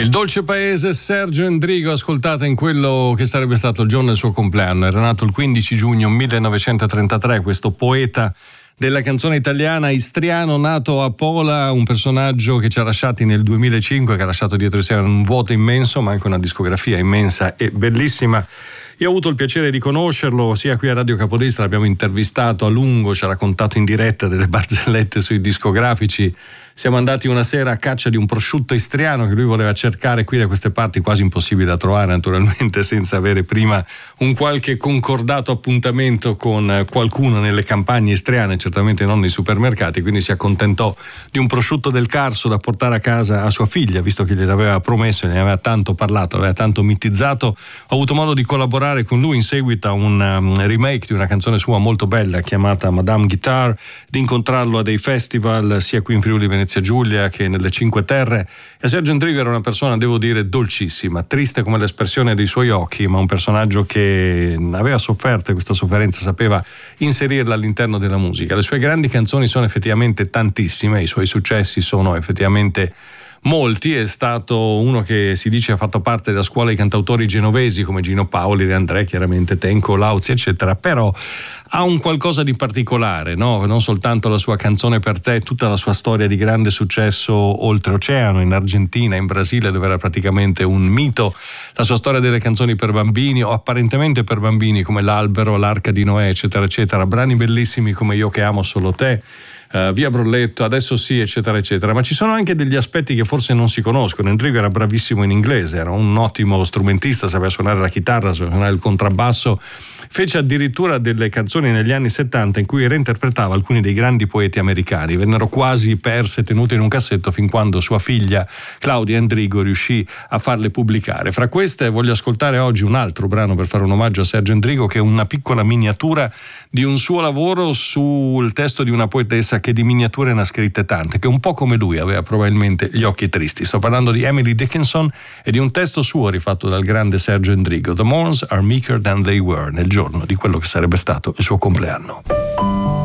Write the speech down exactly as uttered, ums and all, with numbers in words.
Il dolce paese Sergio Endrigo, ascoltata in quello che sarebbe stato il giorno del suo compleanno. Era nato il quindici giugno millenovecentotrentatré, questo poeta della canzone italiana, istriano, nato a Pola, un personaggio che ci ha lasciati nel duemilacinque, che ha lasciato dietro di sé un vuoto immenso, ma anche una discografia immensa e bellissima. Io ho avuto il piacere di conoscerlo sia qui a Radio Capodistria, l'abbiamo intervistato a lungo, ci ha raccontato in diretta delle barzellette sui discografici. Siamo andati una sera a caccia di un prosciutto istriano che lui voleva cercare qui da queste parti, quasi impossibile da trovare naturalmente, senza avere prima un qualche concordato appuntamento con qualcuno nelle campagne istriane, certamente non nei supermercati, quindi si accontentò di un prosciutto del Carso da portare a casa a sua figlia, visto che gliel'aveva promesso e ne aveva tanto parlato, aveva tanto mitizzato. Ho avuto modo di collaborare con lui in seguito a un um, remake di una canzone sua molto bella chiamata Madame Guitar, di incontrarlo a dei festival sia qui in Friuli Venezia Giulia che nelle Cinque Terre. E Sergio Endrigo era una persona, devo dire, dolcissima, triste come l'espressione dei suoi occhi, ma un personaggio che aveva sofferto e questa sofferenza sapeva inserirla all'interno della musica. Le sue grandi canzoni sono effettivamente tantissime, i suoi successi sono effettivamente molti. È stato uno che si dice ha fatto parte della scuola di cantautori genovesi come Gino Paoli, De André, chiaramente Tenco, Lauzi, eccetera, però ha un qualcosa di particolare, no? Non soltanto la sua Canzone per te, tutta la sua storia di grande successo oltreoceano, in Argentina, in Brasile, dove era praticamente un mito, la sua storia delle canzoni per bambini o apparentemente per bambini come L'Albero, L'Arca di Noè, eccetera eccetera, brani bellissimi come Io che amo solo te, Uh, Via Brolletto, Adesso sì, eccetera eccetera. Ma ci sono anche degli aspetti che forse non si conoscono. Endrigo era bravissimo in inglese, era un ottimo strumentista, sapeva suonare la chitarra, sapeva suonare il contrabbasso. Fece addirittura delle canzoni negli anni settanta in cui reinterpretava alcuni dei grandi poeti americani. Vennero quasi perse, tenute in un cassetto, fin quando sua figlia Claudia Endrigo riuscì a farle pubblicare. Fra queste voglio ascoltare oggi un altro brano per fare un omaggio a Sergio Endrigo, che è una piccola miniatura di un suo lavoro sul testo di una poetessa che di miniature ne ha scritte tante, che un po' come lui aveva probabilmente gli occhi tristi. Sto parlando di Emily Dickinson e di un testo suo rifatto dal grande Sergio Endrigo, The Morns Are Meeker Than They Were, nel giorno di quello che sarebbe stato il suo compleanno.